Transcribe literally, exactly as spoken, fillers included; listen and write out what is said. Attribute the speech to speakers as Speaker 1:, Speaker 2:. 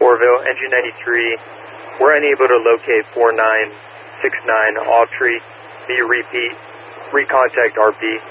Speaker 1: Corville, engine ninety-three. We're unable to locate four nine six nine Autry. May you repeat, recontact R P.